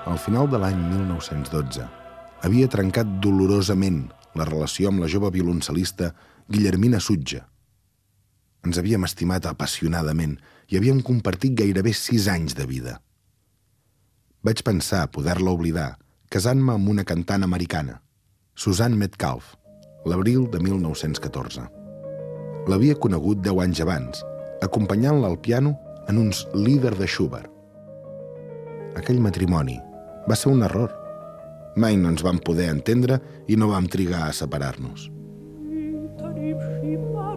Al final de l'any 1912, havia trencat dolorosament la relació amb la jove violoncel·lista Guillermina Sutja. Ens havíem estimat apassionadament i havíem compartit gairebé 6 anys de vida. Vaig pensar poder-la oblidar casant-me amb una cantant americana, Suzanne Metcalf, l'abril de 1914. L'havia conegut 10 anys abans, acompanyant-la al piano en uns Lieder de Schubert. Aquell matrimoni va ser un error. Mai no ens vam poder entendre i no vam trigar a separar-nos.